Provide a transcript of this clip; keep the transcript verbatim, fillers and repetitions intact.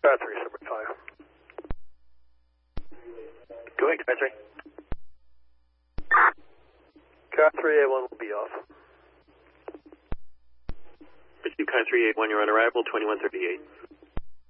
Car three, Subway five. Go ahead, Car three. Car three A one will be off. Receive Car three A one, you're on arrival, twenty-one thirty-eight.